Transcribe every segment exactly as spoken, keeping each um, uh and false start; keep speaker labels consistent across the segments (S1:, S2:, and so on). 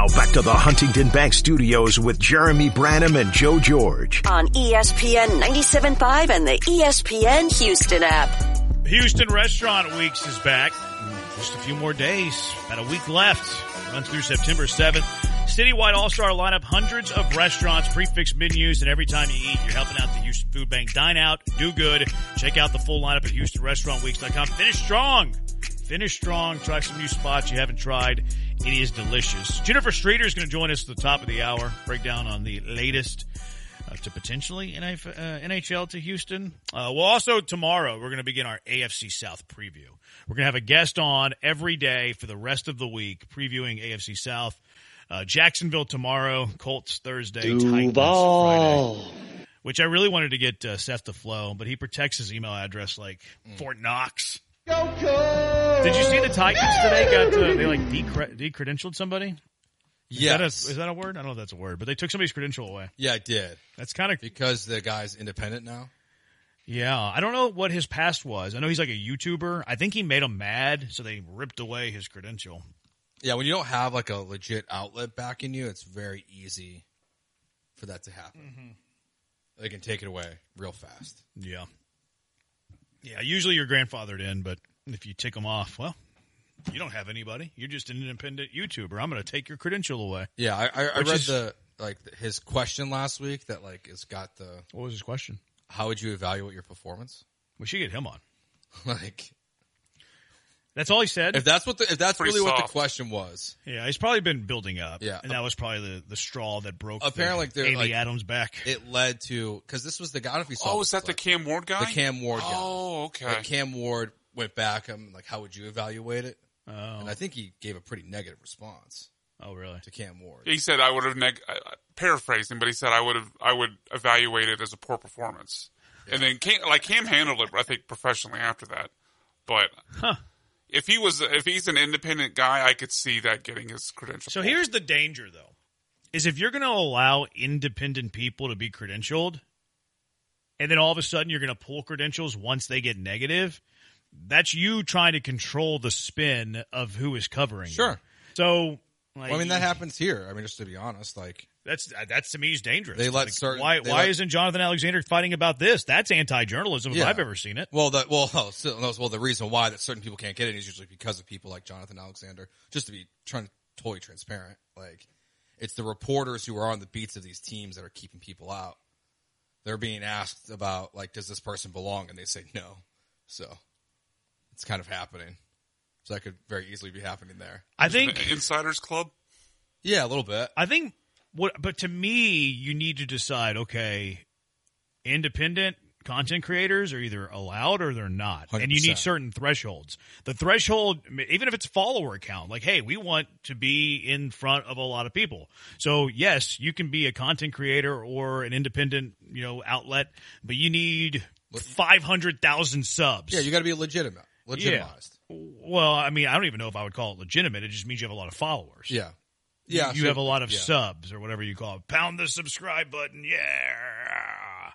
S1: Now back to the Huntington Bank Studios with Jeremy Branham and Joe George.
S2: On E S P N ninety-seven point five and the E S P N Houston app.
S3: Houston Restaurant Weeks is back. Just a few more days. About a week left. Runs through September seventh. Citywide all-star lineup, hundreds of restaurants, prefix menus, and every time you eat, you're helping out the Houston Food Bank. Dine out, do good. Check out the full lineup at Houston Restaurant Weeks dot com. Finish strong. Finish strong. Try some new spots you haven't tried. It is delicious. Jennifer Streeter is going to join us at the top of the hour. Break down on the latest uh, to potentially N H L to Houston. Uh, well, also tomorrow, we're going to begin our A F C South preview. We're going to have a guest on every day for the rest of the week previewing A F C South. Uh, Jacksonville tomorrow, Colts Thursday, Titans Friday. Which I really wanted to get uh, Seth to flow, but he protects his email address like mm. Fort Knox. Go, go. Did you see the Titans today? Got uh, they like decre- decredentialed somebody? Is
S4: Yes.
S3: That a, is that a word? I don't know if that's a word, but they took somebody's credential away.
S4: Yeah, I did.
S3: That's kind of
S4: because the guy's independent now.
S3: Yeah, I don't know what his past was. I know he's like a YouTuber. I think he made them mad, so they ripped away his credential.
S4: Yeah, when you don't have like a legit outlet backing you, it's very easy for that to happen. Mm-hmm. They can take it away real fast.
S3: Yeah. Yeah, usually you're grandfathered in, but if you tick them off, well, you don't have anybody. You're just an independent YouTuber. I'm going to take your credential away.
S4: Yeah, I, I, I read
S3: is,
S4: the like his question last week that like it's got the.
S3: What was his question?
S4: How would you evaluate your performance?
S3: We should get him on.
S4: like.
S3: That's all he said.
S4: If that's what the, if that's
S5: Pretty
S4: really
S5: soft.
S4: what the question was,
S3: yeah, he's probably been building up.
S4: Yeah,
S3: and that was probably the, the straw that broke.
S4: Apparently,
S3: the Amy
S4: like,
S3: Adams back.
S4: It led to because this was the guy. I don't know if you saw.
S5: Oh, is that the Cam Ward guy?
S4: The Cam Ward guy.
S5: Oh, okay.
S4: Like Cam Ward went back. I'm like, how would you evaluate it?
S3: Oh,
S4: and I think he gave a pretty negative response.
S3: Oh, really?
S4: To Cam Ward.
S5: He said I would have neg- uh, paraphrasing, but he said I would have I would evaluate it as a poor performance. Yeah. And then Cam, like Cam handled it, I think, professionally after that. But.
S3: Huh.
S5: If he was, if he's an independent guy, I could see that getting his credentials.
S3: So here's the danger, though, is if you're going to allow independent people to be credentialed, and then all of a sudden you're going to pull credentials once they get negative, that's you trying to control the spin of who is covering.
S4: Sure.
S3: You. So, like,
S4: well, I mean, that happens here. I mean, just to be honest, like.
S3: That's that's to me is dangerous.
S4: They let
S3: like,
S4: certain.
S3: Why
S4: they
S3: why
S4: let,
S3: isn't Jonathan Alexander fighting about this? That's anti-journalism
S4: yeah.
S3: if I've ever seen it.
S4: Well, that well, oh, so, no, well, the reason why that certain people can't get it is usually because of people like Jonathan Alexander. Just to be trying to totally transparent, like it's the reporters who are on the beats of these teams that are keeping people out. They're being asked about like, does this person belong, and they say no. So it's kind of happening. So that could very easily be happening there.
S3: I think
S5: An Insiders Club.
S4: Yeah, a little bit.
S3: I think. What, but to me, you need to decide, okay, independent content creators are either allowed or they're not. one hundred percent. And you need certain thresholds. The threshold, even if it's a follower account, like, hey, we want to be in front of a lot of people. So, yes, you can be a content creator or an independent, you know, outlet, but you need five hundred thousand subs.
S4: Yeah, you got to be legitimate, legitimized.
S3: Yeah. Well, I mean, I don't even know if I would call it legitimate. It just means you have a lot of followers.
S4: Yeah. Yeah,
S3: you
S4: so,
S3: have a lot of
S4: yeah.
S3: subs or whatever you call it. Pound the subscribe button, yeah.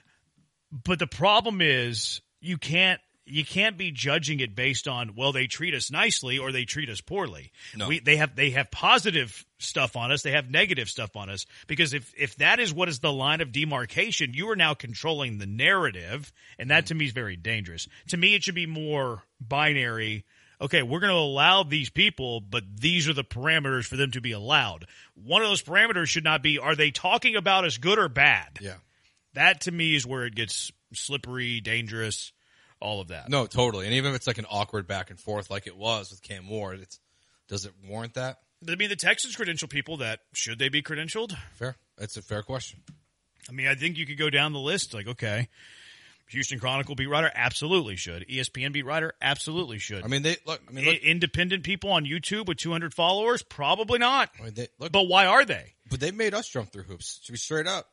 S3: But the problem is you can't you can't be judging it based on, well, they treat us nicely or they treat us poorly.
S4: No.
S3: We, they have they have positive stuff on us, they have negative stuff on us. Because if if that is what is the line of demarcation, you are now controlling the narrative, and that mm. to me is very dangerous. To me, it should be more binary. Okay, we're going to allow these people, but these are the parameters for them to be allowed. One of those parameters should not be, are they talking about us good or bad?
S4: Yeah.
S3: That, to me, is where it gets slippery, dangerous, all of that.
S4: No, totally. And even if it's like an awkward back and forth like it was with Cam Ward, it's, does it warrant that?
S3: I mean, the Texans credential people that, should they be credentialed?
S4: Fair. It's a fair question.
S3: I mean, I think you could go down the list, like, okay, Houston Chronicle beat writer absolutely should. E S P N beat writer absolutely should.
S4: I mean, they look. I mean, look,
S3: I- independent people on YouTube with two hundred followers probably not.
S4: I mean, they, look,
S3: but why are they?
S4: But they made us jump through hoops. To be straight up,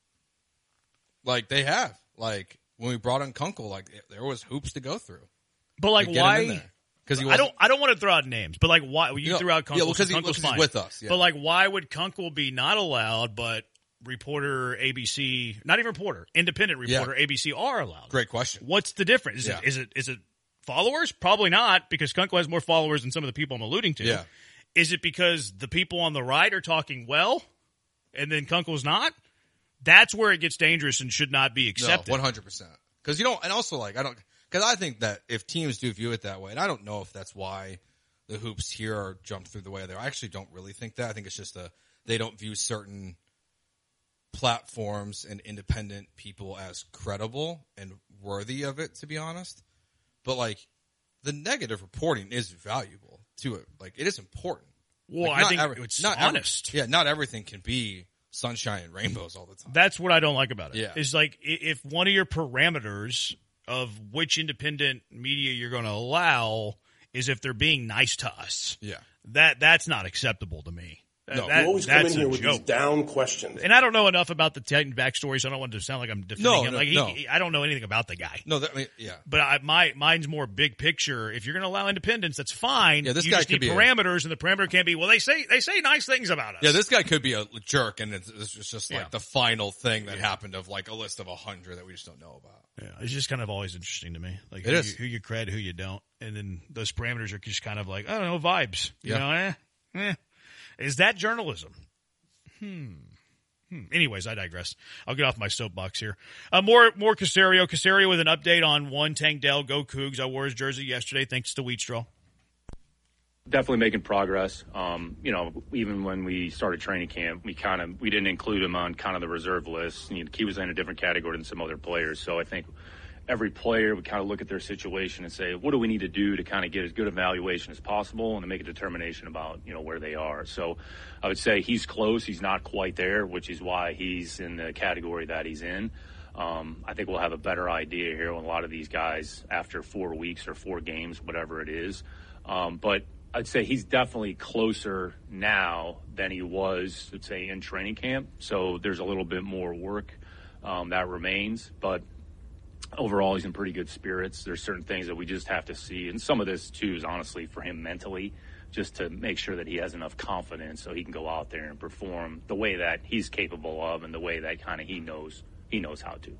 S4: like they have. Like when we brought in Kunkel, like there was hoops to go through.
S3: But like why?
S4: Because
S3: I don't. I don't want to throw out names, but like why you,
S4: you know,
S3: threw out Kunkel?
S4: Yeah, because
S3: so
S4: he,
S3: he's
S4: with us. Yeah.
S3: But like, why would Kunkel be not allowed, but reporter A B C, not even reporter, independent reporter
S4: yeah.
S3: A B C are allowed?
S4: Great question.
S3: What's the difference? Is,
S4: yeah.
S3: it, is it is it followers? Probably not, because Kunkel has more followers than some of the people I'm alluding to.
S4: Yeah.
S3: Is it because the people on the right are talking well, and then Kunkel's not? That's where it gets dangerous and should not be accepted.
S4: No, one hundred percent. Because you don't, and also like I don't, because I think that if teams do view it that way, and I don't know if that's why the hoops here are jumped through the way they are. I actually don't really think that. I think it's just a they don't view certain platforms and independent people as credible and worthy of it, to be honest. But like the negative reporting is valuable to it. Like it is important.
S3: Well,
S4: like,
S3: I think
S4: every,
S3: it's
S4: not
S3: honest.
S4: Every, yeah, not everything can be sunshine and rainbows all the time.
S3: That's what I don't like about it.
S4: Yeah.
S3: Is like if one of your parameters of which independent media you're going to allow is if they're being nice to us.
S4: Yeah.
S3: That that's not acceptable to me.
S4: No,
S3: that,
S6: you always come in
S3: that's
S6: here
S3: a
S6: with
S3: joke.
S6: these down questions.
S3: And I don't know enough about the Titan backstory, so I don't want to sound like I'm defending
S4: No,
S3: him.
S4: no,
S3: like he,
S4: no.
S3: he- I don't know anything about the guy.
S4: No, that, I mean, yeah.
S3: But I, my mine's more big picture. If you're going to allow independence, that's fine.
S4: Yeah, this
S3: you
S4: guy
S3: just
S4: could
S3: need
S4: be a-
S3: parameters, and the parameter can't be. Well, they say they say nice things about us.
S4: Yeah, this guy could be a jerk, and it's, it's just like
S3: Yeah.
S4: the final thing that happened of like a list of a hundred that we just don't know about.
S3: Yeah, it's just kind of always interesting to me. Like
S4: It
S3: who,
S4: is.
S3: You, who you cred, who you don't, and then those parameters are just kind of like I don't know vibes. You
S4: Yeah.
S3: know, eh, eh. Is that journalism? Hmm. Hmm. Anyways, I digress. I'll get off my soapbox here. Uh, more, more Caserio. Caserio with an update on one Tank Dell. Go Cougs. I wore his jersey yesterday thanks to Wheatstraw.
S7: Definitely making progress. Um, you know, even when we started training camp, we kind of we didn't include him on kind of the reserve list. You know, he was in a different category than some other players. So I think every player would kind of look at their situation and say, what do we need to do to kind of get as good evaluation as possible and to make a determination about, you know, where they are. So I would say he's close. He's not quite there, which is why he's in the category that he's in. Um, I think we'll have a better idea here on a lot of these guys after four weeks or four games, whatever it is. Um, but I'd say he's definitely closer now than he was, let's say, in training camp. So there's a little bit more work um, that remains, but overall, he's in pretty good spirits. There's certain things that we just have to see. And some of this, too, is honestly for him mentally, just to make sure that he has enough confidence so he can go out there and perform the way that he's capable of and the way that kind of he knows he knows how to.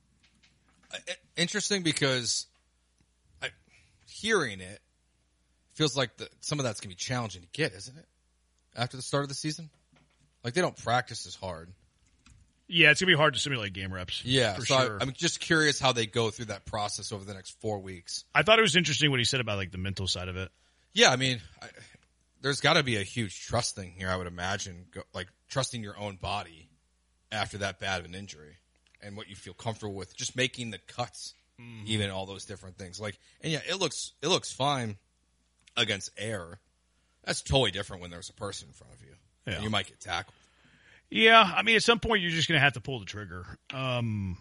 S4: Interesting because I, hearing it feels like the, some of that's going to be challenging to get, isn't it? After the start of the season? Like they don't practice as hard.
S3: Yeah, it's going to be hard to simulate game reps.
S4: Yeah,
S3: for
S4: so
S3: sure.
S4: I, I'm just curious how they go through that process over the next four weeks.
S3: I thought it was interesting what he said about like the mental side of it.
S4: Yeah, I mean, I, there's got to be a huge trust thing here, I would imagine, go, like trusting your own body after that bad of an injury and what you feel comfortable with, just making the cuts, mm-hmm. even all those different things. Like, and yeah, it looks it looks fine against air. That's totally different when there's a person in front of you.
S3: Yeah.
S4: And you might get tackled.
S3: Yeah, I mean, at some point you're just going to have to pull the trigger. Um,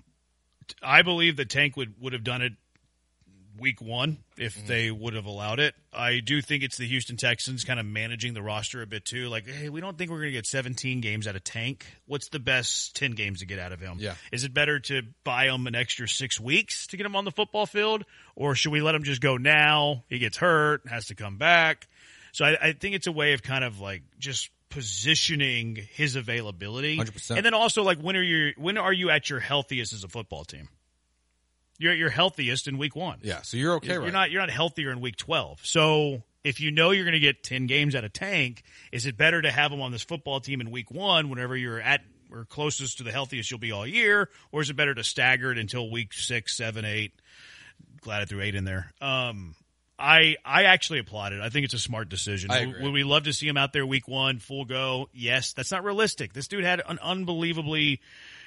S3: I believe that Tank would, would have done it week one if mm-hmm. they would have allowed it. I do think it's the Houston Texans kind of managing the roster a bit too. Like, hey, we don't think we're going to get seventeen games out of Tank. What's the best ten games to get out of him?
S4: Yeah.
S3: Is it better to buy him an extra six weeks to get him on the football field? Or should we let him just go now? He gets hurt, has to come back. So I, I think it's a way of kind of like just positioning his availability.
S4: one hundred percent.
S3: And then also like when are you when are you at your healthiest as a football team? You're at your healthiest in week one.
S4: Yeah, so you're okay,
S3: you're,
S4: right?
S3: You're not you're not healthier in week twelve. So if you know you're going to get ten games out of Tank, is it better to have him on this football team in week one whenever you're at or closest to the healthiest you'll be all year, or is it better to stagger it until week six, seven, eight? Glad I threw eight in there. Um, I I actually applaud it. I think it's a smart decision.
S4: I agree.
S3: Would we love to see him out there week one, full go? Yes. That's not realistic. This dude had an unbelievably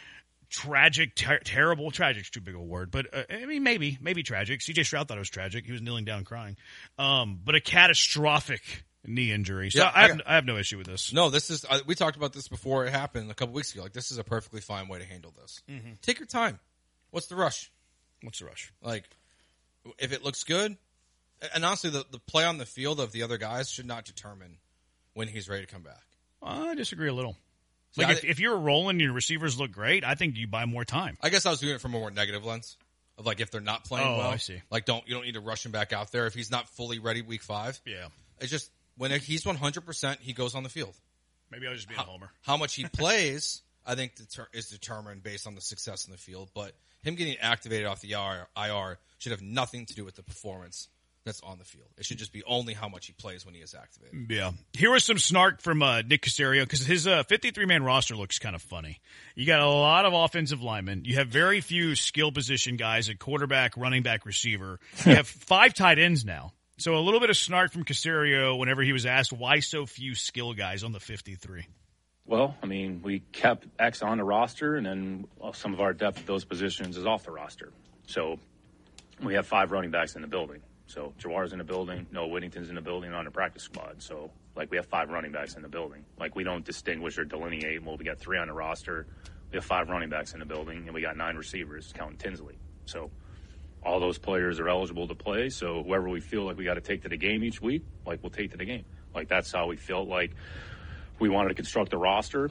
S3: tragic, ter- terrible, tragic's too big a word, but uh, I mean, maybe, maybe tragic. C J Stroud thought it was tragic. He was kneeling down crying. Um, but a catastrophic knee injury. So
S4: Yeah,
S3: I, have,
S4: I-
S3: I have no issue with this.
S4: No, this is, uh, we talked about this before it happened a couple weeks ago. Like, this is a perfectly fine way to handle this.
S3: Mm-hmm.
S4: Take your time. What's the rush?
S3: What's the rush?
S4: Like, if it looks good, and honestly, the, the play on the field of the other guys should not determine when he's ready to come back.
S3: I disagree a little.
S4: Yeah,
S3: Like, if,
S4: I-
S3: if you're rolling and your receivers look great, I think you buy more time.
S4: I guess I was doing it from a more negative lens of like if they're not playing
S3: Oh,
S4: well.
S3: I see.
S4: Like, don't you don't need to rush him back out there if he's not fully ready week five.
S3: Yeah.
S4: It's just when he's one hundred percent, he goes on the field.
S3: Maybe I was just being a homer.
S4: How much he plays, I think, deter- is determined based on the success in the field. But him getting activated off the I R should have nothing to do with the performance That's on the field. It should just be only how much he plays when he is activated.
S3: Yeah. Here was some snark from uh, Nick Caserio because his uh, fifty-three man roster looks kind of funny. You got a lot of offensive linemen. You have very few skill position guys at quarterback, running back, receiver. You have five tight ends now. So a little bit of snark from Caserio whenever he was asked why so few skill guys on the fifty-three.
S7: Well, I mean, we kept X on the roster, and then some of our depth at those positions is off the roster. So we have five running backs in the building. So Jawar's in the building, Noah Whittington's in the building on the practice squad. So, like, we have five running backs in the building. Like, we don't distinguish or delineate. Well, we got three on the roster. We have five running backs in the building, and we got nine receivers, counting Tinsley. So all those players are eligible to play. So whoever we feel like we got to take to the game each week, like, we'll take to the game. Like, that's how we felt like we wanted to construct the roster.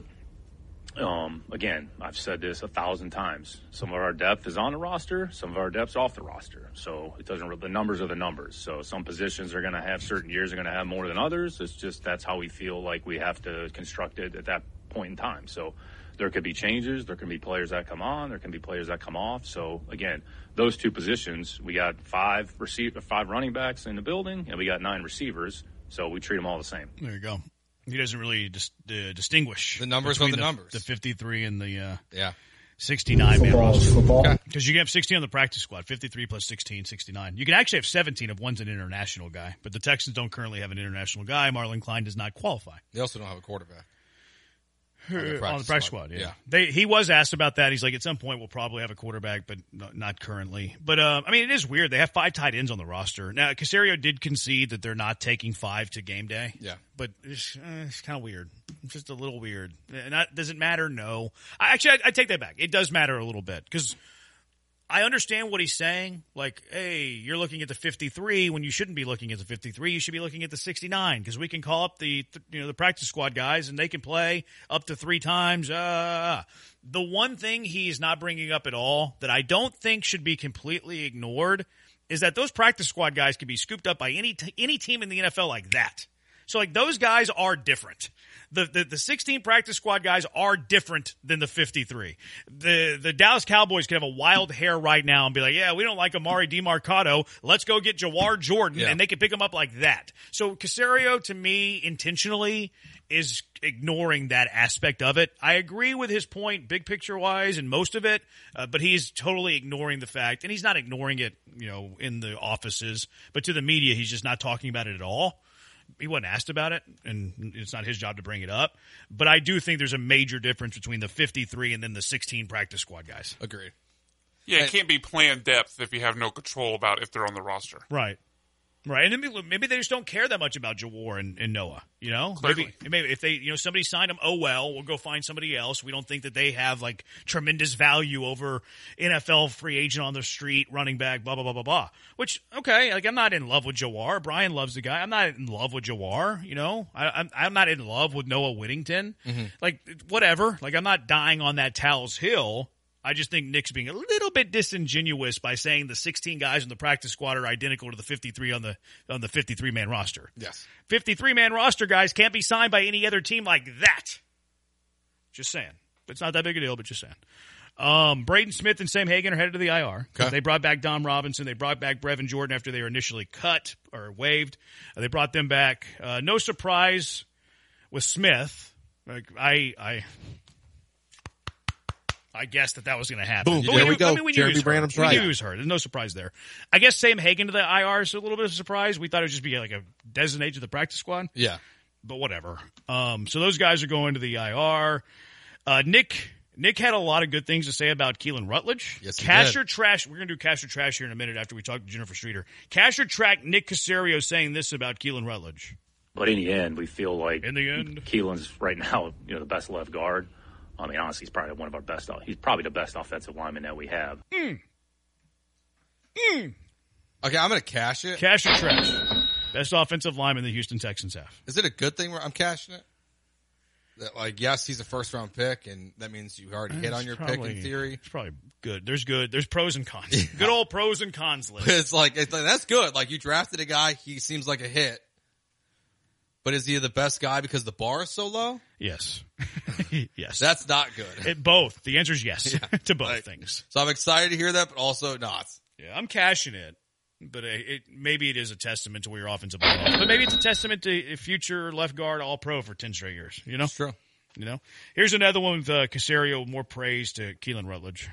S7: Um, again, I've said this a thousand times. Some of our depth is on the roster. Some of our depth's off the roster. So it doesn't, the numbers are the numbers. So some positions are going to have certain years are going to have more than others. It's just, that's how we feel like we have to construct it at that point in time. So there could be changes. There can be players that come on. There can be players that come off. So again, those two positions, we got five receive, five running backs in the building and we got nine receivers. So we treat them all the same.
S3: There you go. He doesn't really dis- uh, distinguish
S4: the numbers are the,
S3: the
S4: numbers.
S3: The fifty-three and the uh,
S4: yeah
S3: sixty-nine man roster.
S6: Football.
S3: Because you can have sixteen on the practice squad, fifty-three plus sixteen, sixty-nine. You can actually have seventeen if one's an international guy, but the Texans don't currently have an international guy. Marlon Klein does not qualify.
S4: They also don't have a quarterback. On the
S3: On the
S4: practice
S3: practice
S4: squad,
S3: squad, yeah.
S4: yeah.
S3: They, he was asked about that. He's like, at some point we'll probably have a quarterback, but no, not currently. But, uh, I mean, it is weird. They have five tight ends on the roster. Now, Caserio did concede that they're not taking five to game day.
S4: Yeah.
S3: But it's, uh, it's kind of weird. It's just a little weird. And that, does it matter? No. I, actually, I, I take that back. It does matter a little bit because I understand what he's saying. Like, hey, you're looking at the fifty-three when you shouldn't be looking at the fifty-three. You should be looking at the sixty-nine because we can call up the you know the practice squad guys and they can play up to three times. Uh, the one thing he's not bringing up at all that I don't think should be completely ignored is that those practice squad guys can be scooped up by any t- any team in the N F L like that. So, like, those guys are different. The, the the sixteen practice squad guys are different than the fifty-three. The the Dallas Cowboys could have a wild hair right now and be like, yeah, we don't like Amari DeMarcado. Let's go get Jawar Jordan,
S4: yeah.
S3: and they can pick him up like that. So, Caserio, to me, intentionally is ignoring that aspect of it. I agree with his point, big picture-wise, and most of it, uh, but he's totally ignoring the fact, and he's not ignoring it, you know, in the offices, but to the media, he's just not talking about it at all. He wasn't asked about it, and it's not his job to bring it up. But I do think there's a major difference between the fifty-three and then the sixteen practice squad guys.
S4: Agreed.
S5: Yeah, it can't be planned depth if you have no control about if they're on the roster.
S3: Right. Right, and maybe, maybe they just don't care that much about Jawar and, and Noah. You know,
S5: Clearly.
S3: maybe maybe if they, you know, somebody signed them, oh well, we'll go find somebody else. We don't think that they have like tremendous value over N F L free agent on the street, running back, blah blah blah blah blah. Which okay, like I'm not in love with Jawar. Brian loves the guy. I'm not in love with Jawar. You know, I, I'm I'm not in love with Noah Whittington. Mm-hmm. Like whatever. Like I'm not dying on that Towels Hill. I just think Nick's being a little bit disingenuous by saying the sixteen guys in the practice squad are identical to the fifty-three on the on the fifty-three man roster.
S4: Yes.
S3: fifty-three man roster guys can't be signed by any other team like that. Just saying. It's not that big a deal, but just saying. Um, Braden Smith and Sam Hagan are headed to the I R.
S4: Okay.
S3: They brought back Dom Robinson. They brought back Brevin Jordan after they were initially cut or waived. Uh, they brought them back. Uh, no surprise with Smith. Like I I I guessed that that was going to happen.
S6: Boom.
S3: But
S6: There
S3: we,
S6: we go.
S3: I mean, we
S6: Jeremy
S3: knew he was
S6: Branham's
S3: hurt.
S6: right.
S3: We knew he was hurt. There's no surprise there. I guess Sam Hagan to the I R is a little bit of a surprise. We thought it would just be like a designated to the practice squad.
S4: Yeah.
S3: But whatever. Um, so those guys are going to the I R. Uh, Nick Nick had a lot of good things to say about Keelan Rutledge.
S4: Yes, he
S3: Cash
S4: did.
S3: or trash. We're going to do cash or trash here in a minute after we talk to Jennifer Streeter. Cash or track Nick Caserio saying this about Keelan Rutledge.
S7: But in the end, we feel like
S3: In the end.
S7: Keelan's right now, you know, the best left guard. I mean, honestly, he's probably one of our best. He's probably the best offensive lineman that we have.
S3: Mm. Mm.
S4: Okay, I'm going to cash it.
S3: Cash or trash. Best offensive lineman the Houston Texans have.
S4: Is it a good thing where I'm cashing it? That, like, yes, he's a first round pick, and that means you already hit on
S3: It's
S4: your
S3: probably,
S4: pick in theory.
S3: It's probably good. There's good. There's pros and cons.
S4: Yeah.
S3: Good old pros and cons list.
S4: It's like, it's like that's good. Like, you drafted a guy, he seems like a hit. But is he the best guy because the bar is so low?
S3: Yes. yes.
S4: That's not good.
S3: It, both. The answer is yes
S4: Yeah.
S3: to both
S4: Like,
S3: things.
S4: So I'm excited to hear that, but also not.
S3: Yeah, I'm cashing it. But it, it, maybe it is a testament to where your offensive line is. But maybe it's a testament to a future left guard all-pro for ten straight years. You know?
S4: It's true.
S3: You know? Here's another one with uh, Caserio. More praise to Keelan Rutledge.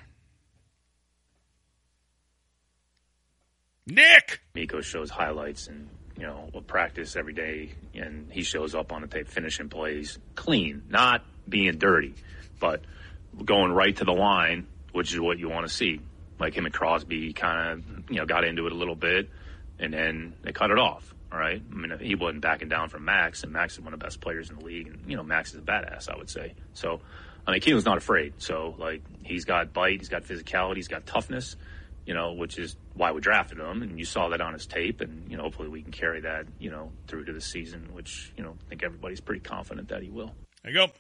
S3: Nick!
S7: Miko shows highlights and, you know, will practice every day, and he shows up on the tape finishing plays clean, not being dirty, but going right to the line, which is what you want to see. Like him and Crosby kind of, you know, got into it a little bit, and then they cut it off, all right? I mean, he wasn't backing down from Max, and Max is one of the best players in the league, and, you know, Max is a badass, I would say. So, I mean, Keelan's not afraid. So, like, he's got bite, he's got physicality, he's got toughness, you know, which is why we drafted him, and you saw that on his tape, and, you know, hopefully we can carry that, you know, through to the season, which, you know, I think everybody's pretty confident that he will.
S3: There you go.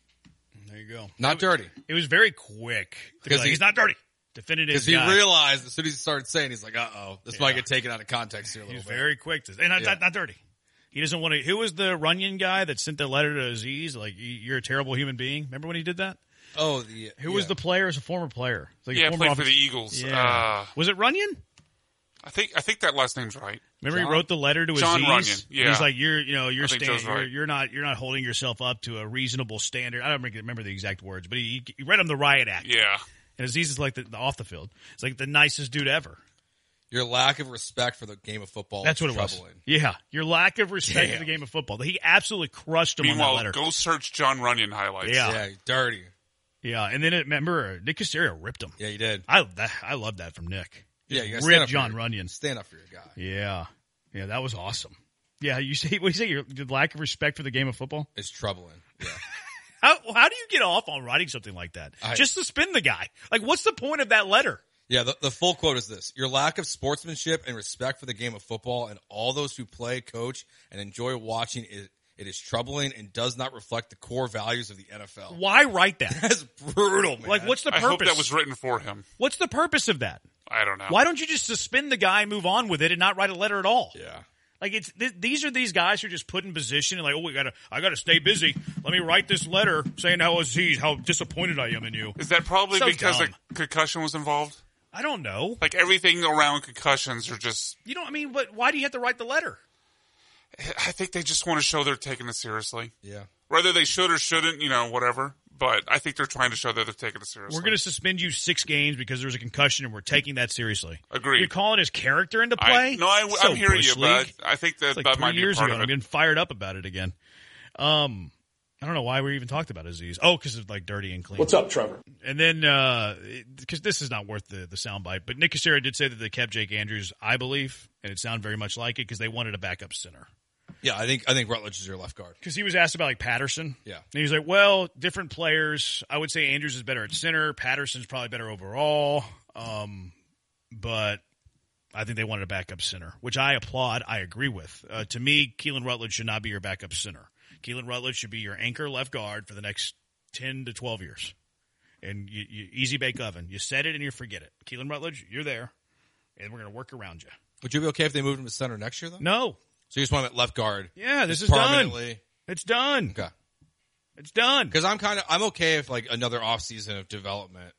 S3: There you go.
S4: Not
S3: it,
S4: dirty.
S3: It was very quick. Because like, he, he's not dirty. Definitive.
S4: Because he realized as soon as he started saying, he's like, uh-oh, this
S3: yeah.
S4: might get taken out of context here a little
S3: he's
S4: bit.
S3: He's very quick. To, and not,
S4: yeah.
S3: not, not dirty. He doesn't want to. Who was the Runyon guy that sent the letter to Aziz? Like, you're a terrible human being. Remember when he did that?
S4: Oh, the
S3: Who
S4: yeah.
S3: was the player as a former player? Like
S5: yeah,
S3: a former
S5: played
S3: office-
S5: for the Eagles.
S3: Yeah.
S5: Uh,
S3: was it Runyon?
S5: I think I think that last name's right.
S3: Remember
S4: John?
S3: he wrote the letter to
S5: John
S3: Aziz?
S5: Runyon, yeah.
S3: He's like, you're, you know, you're,
S5: I think
S3: stand,
S5: Joe's
S3: you're,
S5: right.
S3: you're not, you're not holding yourself up to a reasonable standard. I don't remember the exact words, but he, he read him the riot act.
S5: Yeah.
S3: And Aziz is like the, the off the field. It's like the nicest dude ever.
S4: Your lack of respect for the game of football
S3: That's
S4: is
S3: what it
S4: troubling.
S3: was. Yeah. Your lack of respect
S4: Damn.
S3: for the game of football. He absolutely crushed him
S5: Meanwhile,
S3: on that letter.
S5: go search John Runyon highlights.
S3: Yeah.
S4: Yeah, you're dirty.
S3: Yeah. And then it, remember, Nick Caserio ripped him.
S4: Yeah, you did.
S3: I that, I love that from Nick.
S4: Yeah, you got to
S3: Rip
S4: stand up
S3: John
S4: for your,
S3: Runyon.
S4: Stand up for your guy.
S3: Yeah. Yeah, that was awesome. Yeah, you say, what do you say, your, your lack of respect for the game of football?
S4: It's troubling. Yeah.
S3: How how do you get off on writing something like that?
S4: I,
S3: Just suspend the guy. Like, what's the point of that letter?
S4: Yeah, the, the full quote is this. Your lack of sportsmanship and respect for the game of football and all those who play, coach, and enjoy watching it, it is troubling and does not reflect the core values of the N F L.
S3: Why write that?
S4: That's brutal, man.
S3: Like, what's the
S5: I
S3: purpose?
S5: hope that was written for him.
S3: What's the purpose of that?
S5: I don't know.
S3: Why don't you just suspend the guy and move on with it and not write a letter at all?
S4: Yeah.
S3: Like, it's th- these are these guys who are just put in position and like, oh, we gotta, I gotta stay busy. Let me write this letter saying how Aziz, how disappointed I am in you.
S5: Is that probably
S3: So
S5: because
S3: dumb.
S5: a concussion was involved?
S3: I don't know.
S5: Like everything around concussions are just.
S3: You know what I mean? But why do you have to write the letter?
S5: I think they just want to show they're taking it seriously.
S4: Yeah.
S5: Whether they should or shouldn't, you know, whatever. But I think they're trying to show that they're taking it seriously.
S3: We're going to suspend you six games because there was a concussion, and we're taking that seriously.
S5: Agreed.
S3: You're calling his character into play?
S5: I, no, I,
S3: So
S5: I'm hearing
S3: Bush
S5: you, but
S3: League.
S5: I, I think that
S3: It's like
S5: that
S3: three
S5: might be
S3: years
S5: part
S3: ago.
S5: of
S3: I'm
S5: it.
S3: getting fired up about it again. Um, I don't know why we even talked about Aziz. Oh, because it's like dirty and clean.
S6: What's up, Trevor?
S3: And then, because this is not worth the, the soundbite, but Nick Caserio did say that they kept Jake Andrews, I believe, and it sounded very much like it because they wanted a backup center.
S4: Yeah, I think I think Rutledge is your left guard.
S3: Because he was asked about like Patterson.
S4: Yeah.
S3: And he was like, well, different players. I would say Andrews is better at center. Patterson's probably better overall. Um, but I think they wanted a backup center, which I applaud. I agree with. Uh, to me, Keelan Rutledge should not be your backup center. Keelan Rutledge should be your anchor left guard for the next ten to twelve years. And you, you easy bake oven. You set it and you forget it. Keelan Rutledge, you're there, and we're going to work around you.
S4: Would you be okay if they moved him to center next year, though?
S3: No.
S4: So you just want him at left guard?
S3: Yeah, this is done.
S4: permanently.
S3: It's done.
S4: Okay.
S3: It's done.
S4: Because I'm kind of I'm okay if like another offseason of development,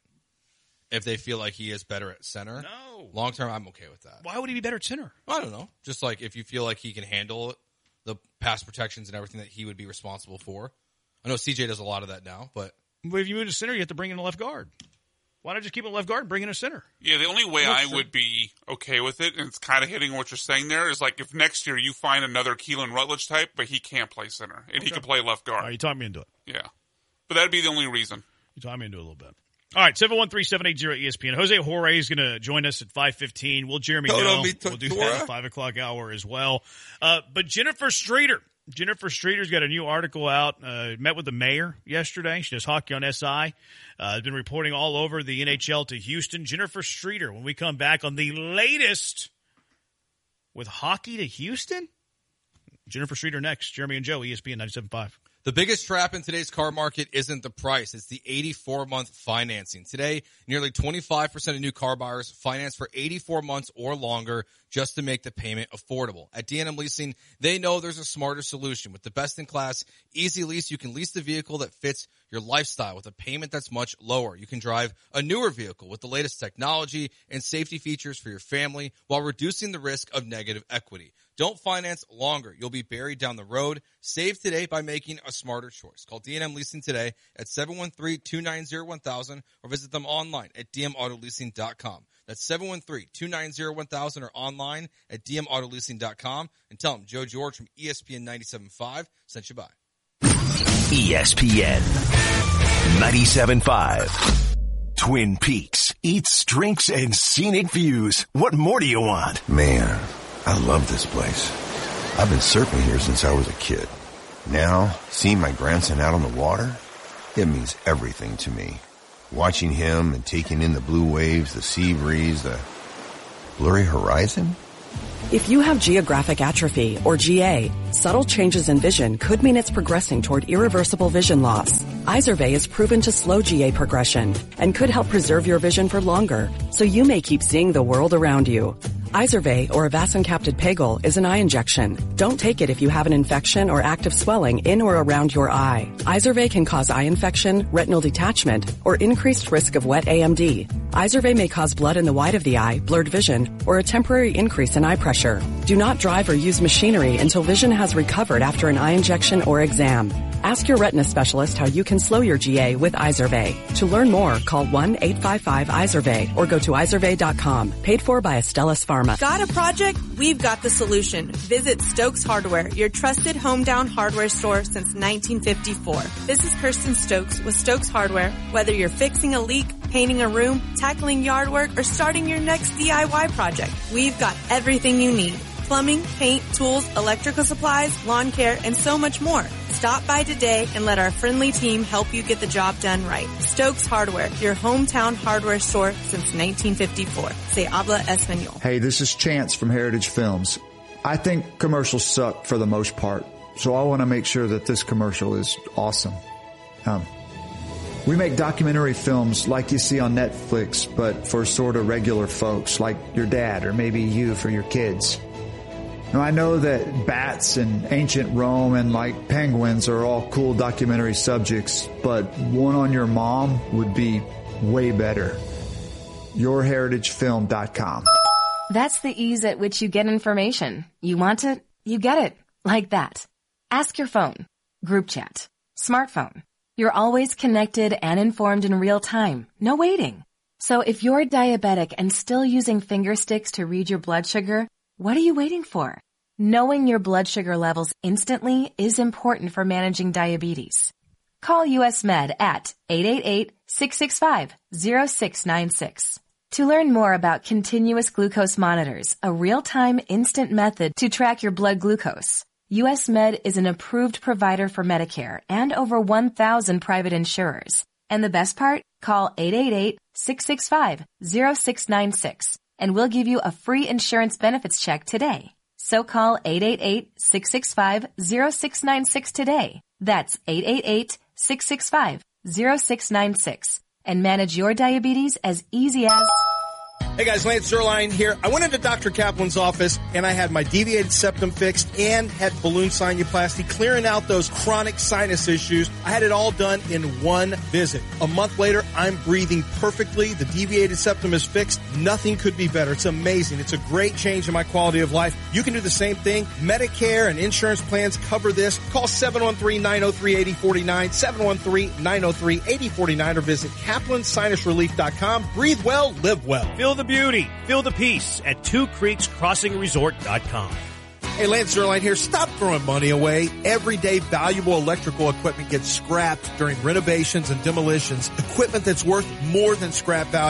S4: if they feel like he is better at center.
S3: No.
S4: Long term, I'm okay with that.
S3: Why would he be better at center?
S4: I don't know. Just like if you feel like he can handle the pass protections and everything that he would be responsible for. I know C J does a lot of that now, but
S3: But if you move to center, you have to bring in a left guard. Why not just keep him left guard and bring in a center?
S5: Yeah, the only way
S3: That's
S5: I
S3: true.
S5: would be okay with it, and it's kind of hitting what you're saying there, is like if next year you find another Keelan Rutledge type, but he can't play center, and he can play left guard.
S3: All right, you talked me into it.
S5: Yeah. But that'd be the only reason.
S3: You talked me into it a little bit. All right, seven one three, seven eight zero, E S P N. Jose Jorge is going to join us at five fifteen. We'll Jeremy
S4: Hold
S3: know.
S4: on, me
S3: We'll do that
S4: Dora.
S3: at the five o'clock hour as well. Uh, but Jennifer Streeter. Jennifer Streeter's got a new article out. Uh, met with the mayor yesterday. She does hockey on S I. Uh, has been reporting all over the N H L to Houston. Jennifer Streeter, when we come back on the latest with hockey to Houston. Jennifer Streeter next. Jeremy and Joe, E S P N ninety-seven point five.
S4: The biggest trap in today's car market isn't the price. It's the eighty-four month financing. Today, nearly twenty-five percent of new car buyers finance for eighty-four months or longer just to make the payment affordable. At D and M Leasing, they know there's a smarter solution. With the best-in-class Easy Lease, you can lease the vehicle that fits your lifestyle with a payment that's much lower. You can drive a newer vehicle with the latest technology and safety features for your family while reducing the risk of negative equity. Don't finance longer. You'll be buried down the road. Save today by making a smarter choice. Call D and M Leasing today at seven one three, two nine zero, one thousand or visit them online at d m auto leasing dot com. That's seven one three, two nine zero, one thousand or online at d m auto leasing dot com and tell them Joe George from E S P N ninety-seven point five sent you by.
S1: E S P N ninety-seven point five. Twin Peaks. Eats, drinks, and scenic views. What more do you want?
S6: Man, I love this place. I've been surfing here since I was a kid. Now, seeing my grandson out on the water, it means everything to me. Watching him and taking in the blue waves, the sea breeze, the blurry horizon.
S8: If you have geographic atrophy, or G A, subtle changes in vision could mean it's progressing toward irreversible vision loss. Izervay is proven to slow G A progression and could help preserve your vision for longer, so you may keep seeing the world around you. Izervay, or avacincaptad pegol, is an eye injection. Don't take it if you have an infection or active swelling in or around your eye. Izervay can cause eye infection, retinal detachment, or increased risk of wet A M D. Izervay may cause blood in the white of the eye, blurred vision, or a temporary increase in eye pressure. Do not drive or use machinery until vision has recovered after an eye injection or exam. Ask your retina specialist how you can slow your G A with Izervay. To learn more, call one eight five five Izervay or go to izervay dot com. Paid for by Astellas Pharma.
S9: Got a project? We've got the solution. Visit Stokes Hardware, your trusted hometown hardware store since nineteen fifty-four. This is Kirsten Stokes with Stokes Hardware. Whether you're fixing a leak, painting a room, tackling yard work, or starting your next D I Y project, we've got everything you need. Plumbing, paint, tools, electrical supplies, lawn care, and so much more. Stop by today and let our friendly team help you get the job done right. Stokes Hardware, your hometown hardware store since nineteen fifty-four. Se habla español.
S10: Hey, this is Chance from Heritage Films. I think commercials suck for the most part, so I want to make sure that this commercial is awesome. Um, we make documentary films like you see on Netflix, but for sort of regular folks, like your dad or maybe you for your kids. Now, I know that bats and ancient Rome and like penguins are all cool documentary subjects, but one on your mom would be way better. your heritage film dot com.
S11: That's the ease at which you get information. You want it, you get it. Like that. Ask your phone. Group chat. Smartphone. You're always connected and informed in real time. No waiting. So if you're diabetic and still using finger sticks to read your blood sugar, what are you waiting for? Knowing your blood sugar levels instantly is important for managing diabetes. Call U S Med at eight eight eight, six six five, zero six nine six. To learn more about continuous glucose monitors, a real-time instant method to track your blood glucose, U S Med is an approved provider for Medicare and over one thousand private insurers. And the best part? Call eight eight eight, six six five, zero six nine six and we'll give you a free insurance benefits check today. So call eight eight eight, six six five, zero six nine six today. That's eight eight eight, six six five, zero six nine six and manage your diabetes as easy as...
S12: Hey guys, Lance Zerline here. I went into Doctor Kaplan's office and I had my deviated septum fixed and had balloon sinuplasty, clearing out those chronic sinus issues. I had it all done in one visit. A month later, I'm breathing perfectly. The deviated septum is fixed. Nothing could be better. It's amazing. It's a great change in my quality of life. You can do the same thing. Medicare and insurance plans cover this. Call seven one three, nine oh three, eight oh four nine, seven one three, nine oh three, eight oh four nine or visit kaplan sinus relief dot com. Breathe well, live well.
S3: Feel the beauty, feel the peace at two creeks crossing resort dot com.
S12: Hey, Lance Zerline here. Stop throwing money away. Everyday valuable electrical equipment gets scrapped during renovations and demolitions. Equipment that's worth more than scrap value.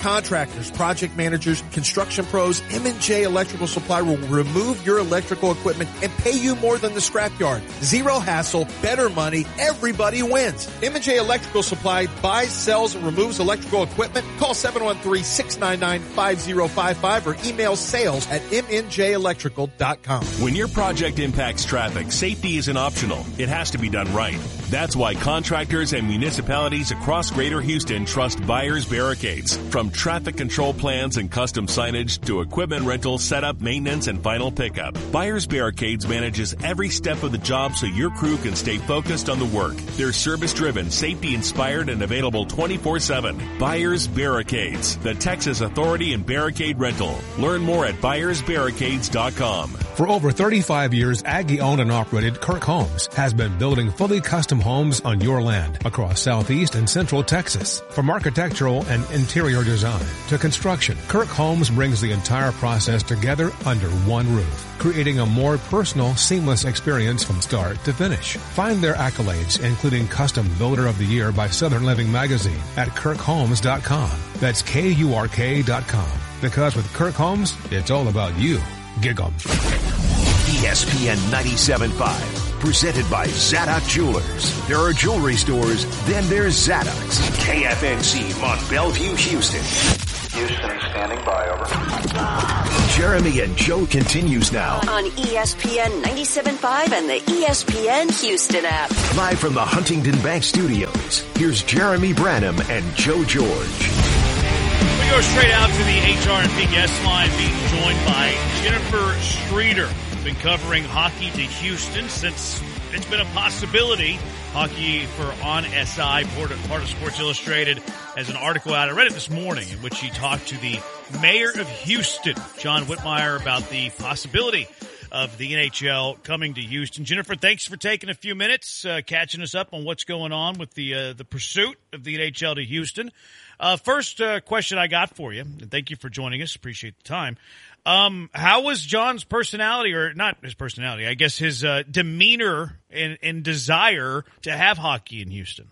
S12: contractors, project managers, construction pros, M and J Electrical Supply will remove your electrical equipment and pay you more than the scrapyard. Zero hassle, better money, everybody wins. M and J Electrical Supply buys, sells, and removes electrical equipment. Call seven one three, six nine nine, five zero five five or email sales at m n j electrical dot com.
S13: When your project impacts traffic, safety isn't optional. It has to be done right. That's why contractors and municipalities across Greater Houston trust Buyers Barricades. From traffic control plans and custom signage to equipment rental, setup, maintenance, and final pickup, Buyers Barricades manages every step of the job so your crew can stay focused on the work. They're service-driven, safety-inspired, and available twenty-four seven. Buyers Barricades, the Texas Authority in Barricade Rental. Learn more at buyers barricades dot com.
S14: For over thirty-five years, Aggie-owned and operated Kirk Homes has been building fully custom homes on your land across southeast and central Texas. From architectural and interior design to construction, Kirk Homes brings the entire process together under one roof, creating a more personal, seamless experience from start to finish. Find their accolades, including Custom Builder of the Year by Southern Living Magazine, at kirk homes dot com. That's K U R K dot com. Because with Kirk Homes, it's all about you. Gig 'em.
S1: E S P N ninety-seven point five, presented by Zadok Jewelers. There are jewelry stores, then there's Zadok's. K F N C, Mont Bellevue, Houston.
S15: Houston, standing by, over.
S1: Jeremy and Joe continues now.
S2: On E S P N ninety-seven point five and the E S P N Houston app.
S1: Live from the Huntington Bank Studios, here's Jeremy Branham and Joe George.
S3: We go straight out to the H R and P guest line, being joined by Jennifer Streeter. Been covering hockey to Houston since it's been a possibility. Hockey for On S I, part of Sports Illustrated, has an article out. I read it this morning in which he talked to the mayor of Houston, John Whitmire, about the possibility of the N H L coming to Houston. Jennifer, thanks for taking a few minutes, uh, catching us up on what's going on with the uh, the pursuit of the N H L to Houston. Uh, first uh, question I got for you, and thank you for joining us. Appreciate the time. Um, how was John's personality, or not his personality, I guess his uh, demeanor and, and desire to have hockey in Houston?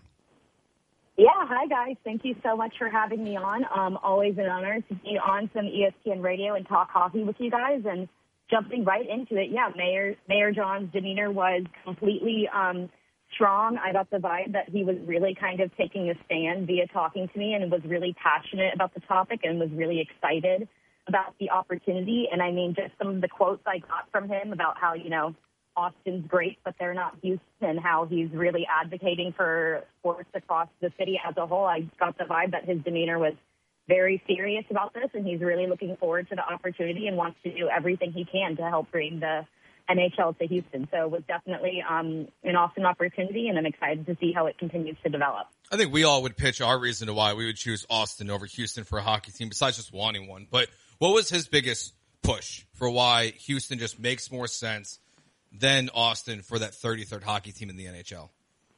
S16: Yeah, hi guys. Thank you so much for having me on. Um, always an honor to be on some E S P N radio and talk hockey with you guys. And jumping right into it, yeah, Mayor Mayor John's demeanor was completely um, strong. I got the vibe that he was really kind of taking a stand via talking to me and was really passionate about the topic and was really excited about the opportunity. And I mean, just some of the quotes I got from him about how, you know, Austin's great, but they're not Houston, and how he's really advocating for sports across the city as a whole. I got the vibe that his demeanor was very serious about this, and he's really looking forward to the opportunity and wants to do everything he can to help bring the N H L to Houston. So it was definitely um, an awesome opportunity, and I'm excited to see how it continues to develop.
S4: I think we all would pitch our reason to why we would choose Austin over Houston for a hockey team, besides just wanting one. But what was his biggest push for why Houston just makes more sense than Austin for that thirty-third hockey team in the N H L?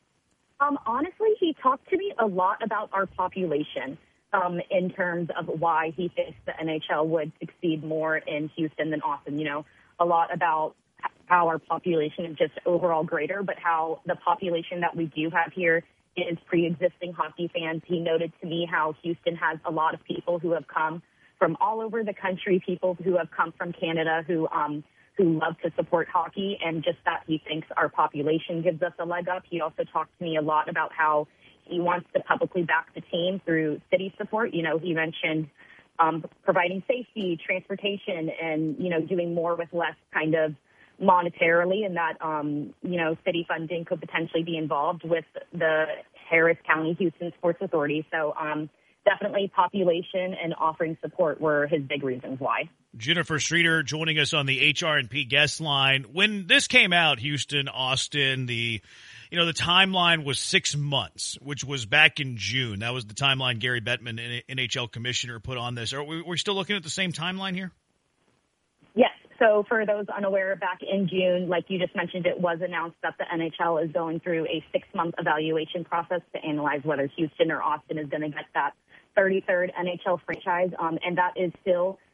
S16: Um, honestly, he talked to me a lot about our population um, in terms of why he thinks the N H L would succeed more in Houston than Austin. You know, a lot about how our population is just overall greater, but how the population that we do have here is pre-existing hockey fans. He noted to me how Houston has a lot of people who have come from all over the country, people who have come from Canada who um, who love to support hockey, and just that he thinks our population gives us a leg up. He also talked to me a lot about how he wants to publicly back the team through city support. You know, he mentioned um, providing safety, transportation, and, you know, doing more with less kind of monetarily, and that, um, you know, city funding could potentially be involved with the Harris County Houston Sports Authority. So, um, definitely population and offering support were his big reasons why.
S3: Jennifer Streeter joining us on the H R and P guest line. When this came out, Houston, Austin, the you know the timeline was six months, which was back in June. That was the timeline Gary Bettman, N H L commissioner, put on this. Are we we're still looking at the same timeline here?
S16: Yes. So for those unaware, back in June, like you just mentioned, it was announced that the N H L is going through a six-month evaluation process to analyze whether Houston or Austin is going to get that thirty-third N H L franchise, um, and that is still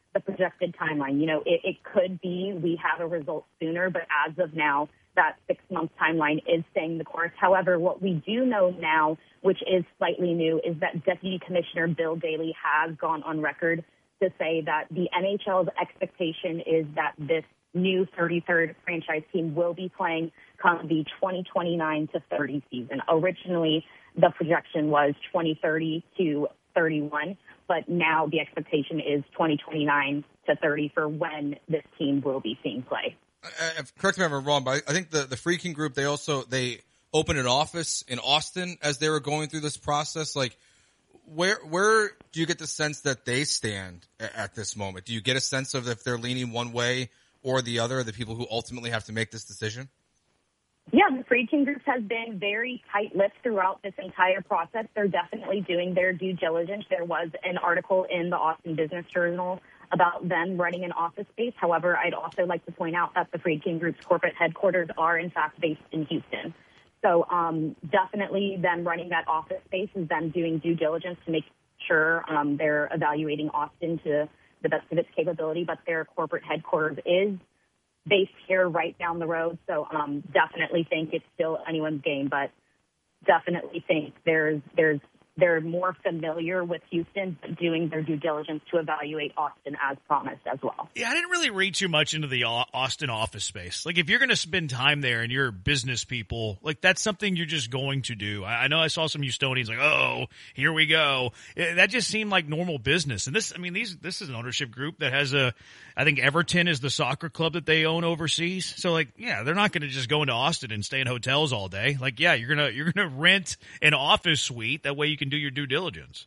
S16: the projected timeline. You know, it, it could be we have a result sooner, but as of now, that six-month timeline is staying the course. However, what we do know now, which is slightly new, is that Deputy Commissioner Bill Daley has gone on record to say that the N H L's expectation is that this new thirty-third franchise team will be playing come the twenty twenty-nine to thirty season. Originally, the projection was twenty thirty to thirty-one, but now the expectation is twenty twenty-nine to thirty for when this team will be seeing play.
S4: Uh, correct me if I'm wrong, but I think the, the Freaking Group, they also, they opened an office in Austin as they were going through this process. Like, where, where do you get the sense that they stand at, at this moment? Do you get a sense of if they're leaning one way or the other, the people who ultimately have to make this decision?
S16: Yeah, the Freaking Group has been very tight-lipped throughout this entire process. They're definitely doing their due diligence. There was an article in the Austin Business Journal about them running an office space. However, I'd also like to point out that the Freaking Group's corporate headquarters are, in fact, based in Houston. So um, definitely them running that office space is them doing due diligence to make sure um, they're evaluating Austin to the best of its capability, but their corporate headquarters is based here right down the road. So um, definitely think it's still anyone's game, but definitely think there's there's they're more familiar with Houston, but doing their due diligence to evaluate Austin as promised as well.
S3: Yeah, I didn't really read too much into the Austin office space. Like, if you're going to spend time there and you're business people, like, that's something you're just going to do. I, I know I saw some Houstonians like, oh, here we go. It, that just seemed like normal business. And this, I mean, these this is an ownership group that has a, I think Everton is the soccer club that they own overseas. So, like, yeah, they're not going to just go into Austin and stay in hotels all day. Like, yeah, you're gonna you're gonna rent an office suite. That way you can do your due diligence.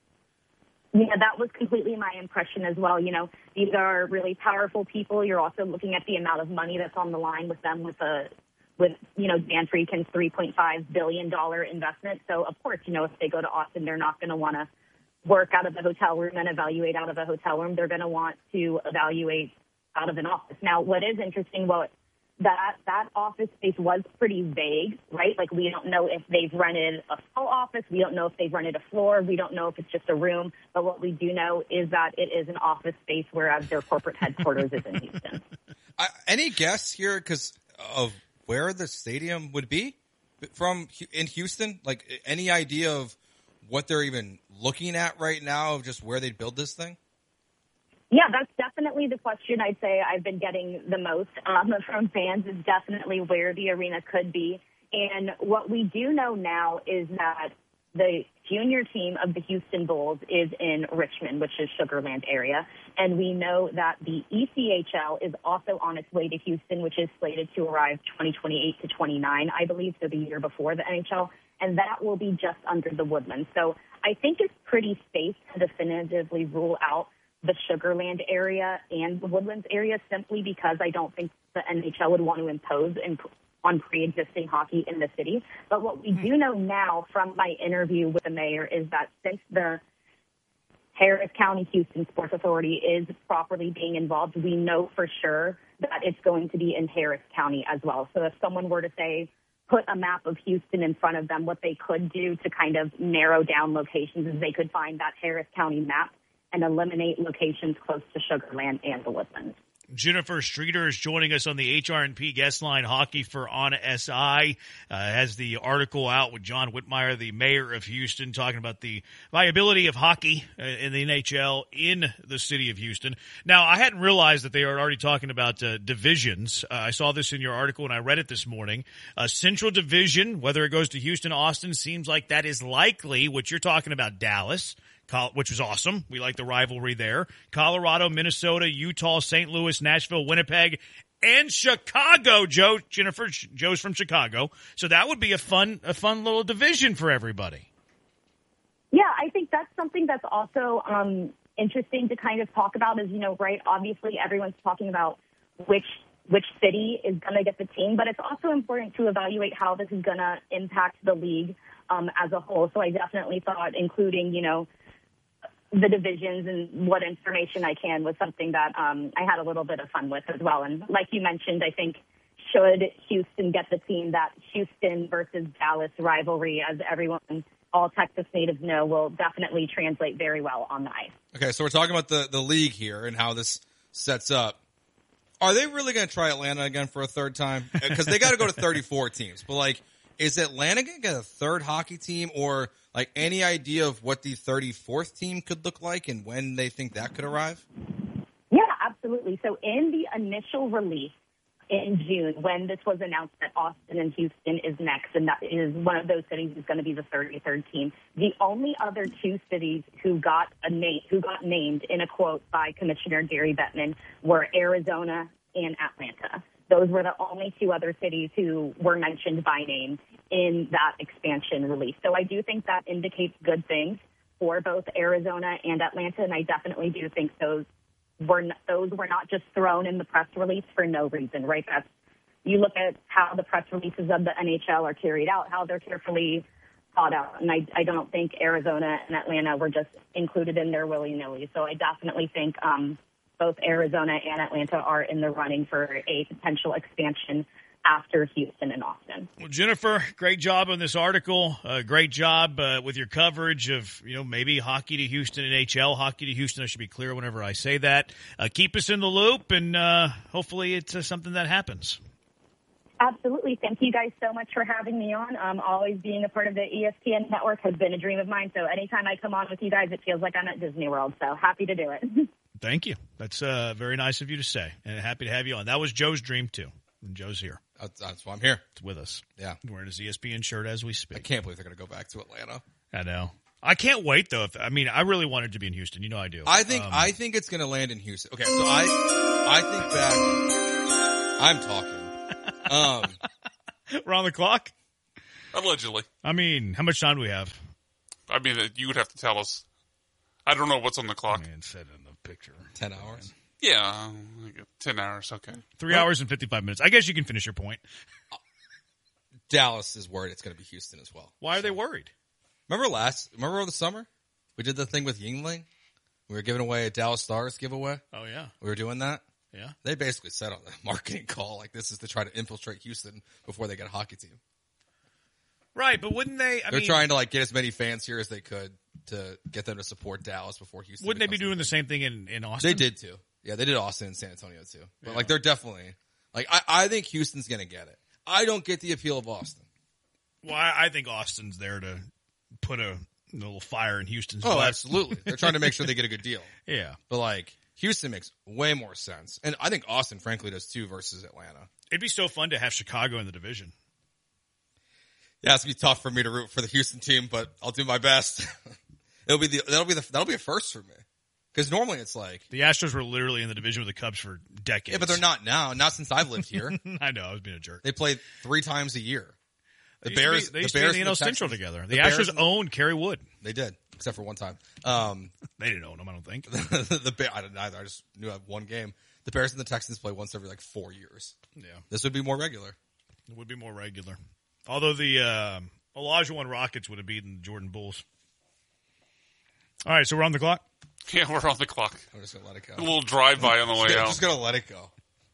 S16: Yeah, that was completely my impression as well. You know, these are really powerful people. You're also looking at the amount of money that's on the line with them with a, with, you know, Dan Friedkin's three point five billion dollars investment. So, of course, you know, if they go to Austin, they're not going to want to work out of a hotel room and evaluate out of a hotel room. They're going to want to evaluate out of an office. Now, what is interesting, well, that that office space was pretty vague, right? Like, we don't know if they've rented a full office. We don't know if they've rented a floor. We don't know if it's just a room. But what we do know is that it is an office space, whereas their corporate headquarters is in Houston.
S4: I, any guess here because of where the stadium would be from in Houston? Like, any idea of what they're even looking at right now of just where they'd build this thing?
S16: Yeah, that's definitely the question I'd say I've been getting the most um, from fans is definitely where the arena could be. And what we do know now is that the junior team of the Houston Bulls is in Richmond, which is Sugar Land area. And we know that the E C H L is also on its way to Houston, which is slated to arrive twenty twenty-eight to twenty-nine, I believe, so the year before the N H L. And that will be just under the Woodlands. So I think it's pretty safe to definitively rule out the Sugar Land area and the Woodlands area simply because I don't think the N H L would want to impose in, on pre-existing hockey in the city. But what we do know now from my interview with the mayor is that since the Harris County Houston Sports Authority is properly being involved, we know for sure that it's going to be in Harris County as well. So if someone were to say, put a map of Houston in front of them, what they could do to kind of narrow down locations is they could find that Harris County map and eliminate locations close to Sugar Land and the Woodlands.
S3: Jennifer Streeter is joining us on the H R and P guest line. Hockey for On S I uh, has the article out with John Whitmire, the mayor of Houston, talking about the viability of hockey uh, in the N H L in the city of Houston. Now, I hadn't realized that they are already talking about uh, divisions. Uh, I saw this in your article and I read it this morning. Uh, Central Division, whether it goes to Houston, Austin, seems like that is likely. What you're talking about, Dallas, which was awesome. We like the rivalry there. Colorado, Minnesota, Utah, Saint Louis, Nashville, Winnipeg, and Chicago. Joe, Jennifer, Joe's from Chicago. So that would be a fun, a fun little division for everybody.
S16: Yeah, I think that's something that's also um, interesting to kind of talk about is, you know, right, obviously everyone's talking about which which city is going to get the team, but it's also important to evaluate how this is going to impact the league um, as a whole. So I definitely thought including, you know, the divisions and what information I can was something that um, I had a little bit of fun with as well. And like you mentioned, I think should Houston get the team, that Houston versus Dallas rivalry, as everyone all Texas natives know will definitely translate very well on the ice.
S4: Okay, so we're talking about the, the league here and how this sets up. Are they really going to try Atlanta again for a third time? Because they got to go to thirty-four teams. But, like, is Atlanta going to get a third hockey team, or, like, any idea of what the thirty-fourth team could look like and when they think that could arrive?
S16: Yeah, absolutely. So in the initial release in June, when this was announced that Austin and Houston is next, and that is one of those cities is going to be the thirty-third team, the only other two cities who got a name, who got named in a quote by Commissioner Gary Bettman were Arizona and Atlanta. Those were the only two other cities who were mentioned by name in that expansion release. So I do think that indicates good things for both Arizona and Atlanta, and I definitely do think those were those were not just thrown in the press release for no reason, right? That's, you look at how the press releases of the N H L are carried out, how they're carefully thought out, and I, I don't think Arizona and Atlanta were just included in there willy-nilly. So I definitely think um, both Arizona and Atlanta are in the running for a potential expansion after Houston and Austin.
S3: Well, Jennifer, great job on this article. Uh, great job uh, with your coverage of, you know, maybe hockey to Houston, N H L hockey to Houston. I should be clear whenever I say that. Uh, keep us in the loop, and uh, hopefully it's uh, something that happens.
S16: Absolutely. Thank you guys so much for having me on. Um, always being a part of the E S P N network has been a dream of mine. So anytime I come on with you guys, it feels like I'm at Disney World. So happy to do it.
S3: Thank you. That's uh, very nice of you to say, and happy to have you on. That was Joe's dream, too. And Joe's here.
S4: That's, that's why I'm here.
S3: It's with us.
S4: Yeah.
S3: Wearing his E S P N shirt as we speak.
S4: I can't believe they're going to go back to Atlanta.
S3: I know. I can't wait, though. If, I mean, I really wanted to be in Houston. You know I do.
S4: I think
S3: um,
S4: I think it's going to land in Houston. Okay, so I I think back. I'm talking. Um,
S3: We're on the clock?
S5: Allegedly.
S3: I mean, how much time do we have?
S5: I mean, you would have to tell us. I don't know what's on the clock.
S3: Man, said in the picture.
S4: Ten hours.
S5: Yeah, ten hours, okay.
S3: Three well, hours and fifty-five minutes. I guess you can finish your point.
S4: Dallas is worried it's going to be Houston as well.
S3: Why are they worried?
S4: Remember last, remember over the summer? We did the thing with Yingling? We were giving away a Dallas Stars giveaway.
S3: Oh, yeah.
S4: We were doing that.
S3: Yeah.
S4: They basically said on the marketing call, like, this is to try to infiltrate Houston before they get a hockey team.
S3: Right, but wouldn't they? I
S4: They're
S3: mean,
S4: trying to, like, get as many fans here as they could to get them to support Dallas before Houston.
S3: Wouldn't they be doing the same thing in, in Austin?
S4: They did, too. Yeah, they did Austin and San Antonio, too. But, yeah. like, they're definitely – like, I, I think Houston's going to get it. I don't get the appeal of Austin.
S3: Well, I, I think Austin's there to put a little fire in Houston's
S4: Oh,
S3: butt.
S4: absolutely. They're trying to make sure they get a good deal.
S3: Yeah.
S4: But, like, Houston makes way more sense. And I think Austin, frankly, does, too, versus Atlanta.
S3: It'd be so fun to have Chicago in the division.
S4: Yeah, it's going to be tough for me to root for the Houston team, but I'll do my best. It'll be the, that'll be the, that'll be a first for me. Because normally it's like
S3: the Astros were literally in the division with the Cubs for decades.
S4: Yeah, but they're not now. Not since I've lived here.
S3: I know I was being a jerk.
S4: They play three times a year. The
S3: they
S4: Bears,
S3: be, they
S4: the
S3: used
S4: Bears,
S3: to be in the N L Central together. The,
S4: the
S3: Astros
S4: Bears,
S3: owned Kerry Wood.
S4: They did, except for one time. Um,
S3: they didn't own him. I don't think.
S4: the, the Bear, I didn't either. I just knew I had one game. The Bears and the Texans play once every like four years.
S3: Yeah,
S4: this would be more regular.
S3: It would be more regular. Although the uh, Olajuwon Rockets would have beaten the Jordan Bulls. All right, so we're on the clock.
S5: Yeah, we're on the clock.
S4: I'm just gonna let it go.
S5: A little drive-by on the way
S4: just,
S5: out.
S4: Just gonna let it go.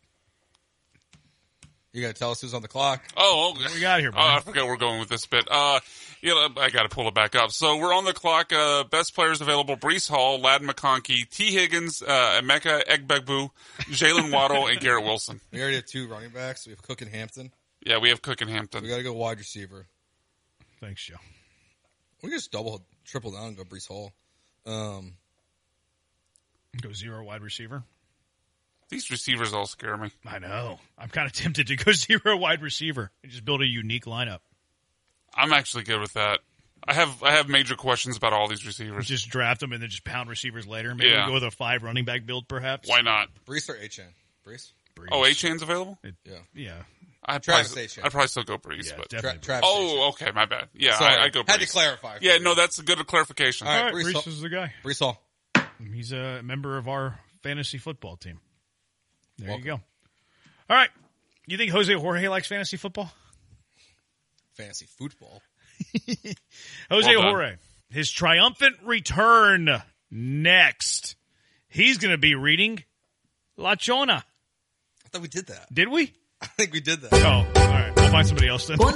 S4: You gotta tell us who's on the clock.
S5: Oh, okay.
S3: What we got here,
S5: oh, I forget where we're going with this bit. Uh, yeah, I gotta pull it back up. So we're on the clock. Uh, best players available: Breece Hall, Ladd McConkey, T. Higgins, uh, Emeka Egbegbu, Jalen Waddle, and Garrett Wilson.
S4: We already have two running backs. We have Cook and Hampton.
S5: Yeah, we have Cook and Hampton.
S4: We gotta go wide receiver.
S3: Thanks, Joe.
S4: We can just double, triple down and go Breece Hall. Um,
S3: go zero wide receiver.
S5: These receivers all scare me.
S3: I know. I'm kind of tempted to go zero wide receiver and just build a unique lineup.
S5: I'm actually good with that. I have I have major questions about all these receivers.
S3: Just draft them and then just pound receivers later. Maybe
S5: yeah.
S3: we'll go with a five running back build, perhaps.
S5: Why not?
S4: Breece or Achane? Breece?
S3: Breece.
S5: Oh, Achane's available?
S3: It,
S4: yeah.
S3: Yeah.
S5: I'd
S4: Travis
S5: probably,
S4: Achane.
S5: I'd probably still go Breece.
S3: Yeah,
S5: but
S3: definitely
S4: Tra-
S5: Travis Oh, okay, my bad. Yeah,
S4: Sorry,
S5: I, I go Breece.
S4: Had to clarify.
S5: Yeah,
S4: me.
S5: no, that's a good clarification.
S3: All right,
S4: All right
S3: Breece,
S4: Breece
S3: is the guy.
S4: Breece Hall.
S3: He's a member of our fantasy football team. There
S4: Welcome.
S3: you go. All right. You think Jose Jorge likes fantasy football?
S4: Fantasy football?
S3: Jose
S5: well
S3: Jorge. His triumphant return next. He's going to be reading La Chona.
S4: I thought we did that.
S3: Did we?
S4: I think we did that.
S3: Oh, all right. Bye-bye. find somebody else then.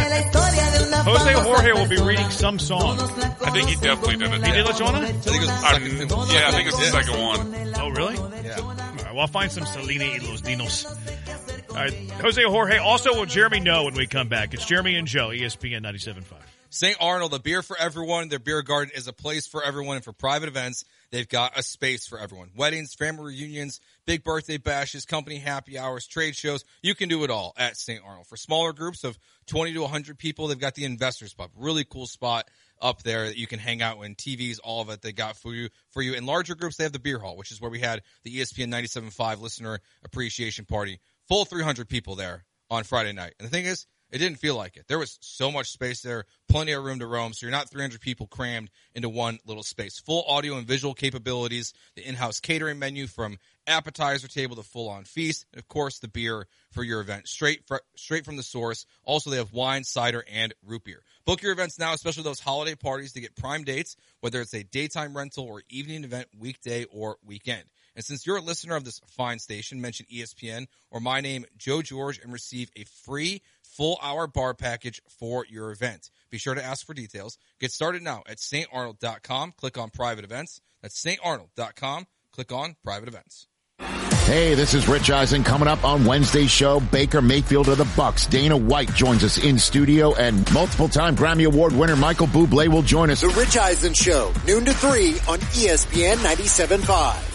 S3: Jose Jorge will be reading some song.
S5: I think he definitely did it.
S3: He did La Chona?
S4: I think it was the second
S5: Um,
S4: thing.
S5: yeah, I think it's the second one.
S3: Oh, really?
S4: Yeah.
S3: All right, well, I'll find some Selena y Los Dinos. All right, Jose Jorge. Also, will Jeremy know when we come back? It's Jeremy and Joe, E S P N ninety-seven point five.
S4: Saint Arnold, the beer for everyone. Their beer garden is a place for everyone, and for private events, they've got a space for everyone. Weddings, family reunions, big birthday bashes, company happy hours, trade shows. You can do it all at Saint Arnold. For smaller groups of twenty to one hundred people, they've got the Investors Pub. Really cool spot up there that you can hang out in. T Vs, all of it they got for you. For you. In larger groups, they have the Beer Hall, which is where we had the E S P N ninety-seven point five listener appreciation party. Full three hundred people there on Friday night. And the thing is, it didn't feel like it. There was so much space there, plenty of room to roam, so you're not three hundred people crammed into one little space. Full audio and visual capabilities, the in-house catering menu from appetizer table to full-on feast, and, of course, the beer for your event, straight fr- straight from the source. Also, they have wine, cider, and root beer. Book your events now, especially those holiday parties, to get prime dates, whether it's a daytime rental or evening event, weekday or weekend. And since you're a listener of this fine station, mention E S P N or my name, Joe George, and receive a free full-hour bar package for your event. Be sure to ask for details. Get started now at saint arnold dot com. Click on private events. That's saint arnold dot com. Click on private events.
S17: Hey, this is Rich Eisen. Coming up on Wednesday's show, Baker Mayfield of the Bucks. Dana White joins us in studio, and multiple-time Grammy Award winner Michael Bublé will join us.
S18: The Rich Eisen Show, noon to three on E S P N ninety-seven point five.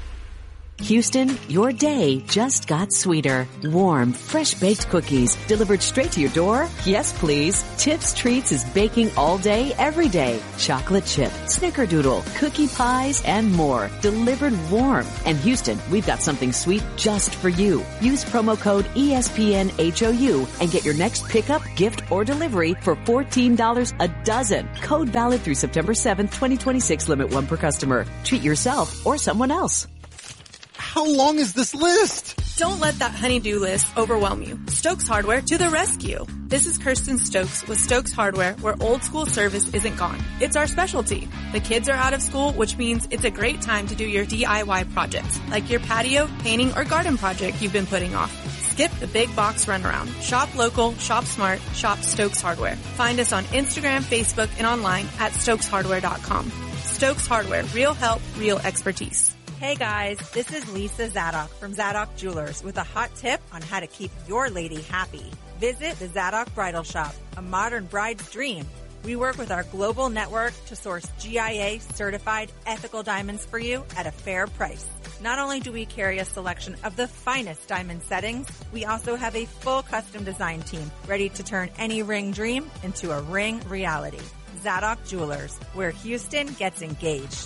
S19: Houston, your day just got sweeter. Warm, fresh-baked cookies delivered straight to your door? Yes, please. Tips Treats is baking all day, every day. Chocolate chip, snickerdoodle, cookie pies, and more. Delivered warm. And Houston, we've got something sweet just for you. Use promo code E S P N H O U and get your next pickup, gift, or delivery for fourteen dollars a dozen. Code valid through September seventh, twenty twenty-six. Limit one per customer. Treat yourself or someone else.
S18: How long is this list?
S9: Don't let that honey-do list overwhelm you. Stokes Hardware to the rescue. This is Kirsten Stokes with Stokes Hardware, where old school service isn't gone. It's our specialty. The kids are out of school, which means it's a great time to do your D I Y projects, like your patio, painting, or garden project you've been putting off. Skip the big box runaround. Shop local, shop smart, shop Stokes Hardware. Find us on Instagram, Facebook, and online at stokes hardware dot com. Stokes Hardware, real help, real expertise.
S20: Hey guys, this is Lisa Zadok from Zadok Jewelers with a hot tip on how to keep your lady happy. Visit the Zadok Bridal Shop, a modern bride's dream. We work with our global network to source G I A certified ethical diamonds for you at a fair price. Not only do we carry a selection of the finest diamond settings, we also have a full custom design team ready to turn any ring dream into a ring reality. Zadok Jewelers, where Houston gets engaged.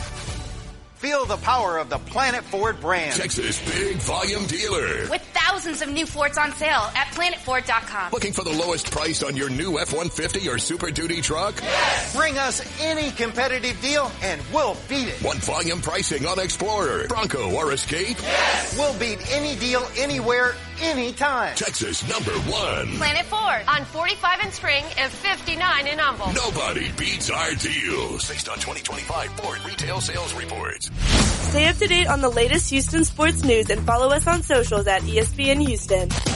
S21: Feel the power of the Planet Ford brand.
S22: Texas big volume dealer.
S23: With thousands of new Fords on sale at planet ford dot com.
S22: Looking for the lowest price on your new F one fifty or Super Duty truck?
S21: Yes! Bring us any competitive deal and we'll beat it.
S22: Want volume pricing on Explorer, Bronco, or Escape?
S21: Yes! We'll beat any deal, anywhere, anytime.
S22: Texas number one.
S23: Planet Ford on forty-five in Spring and fifty-nine in Humble.
S22: Nobody beats our deals. Based on twenty twenty-five Ford retail sales reports.
S24: Stay up to date on the latest Houston sports news and follow us on socials at E S P N Houston.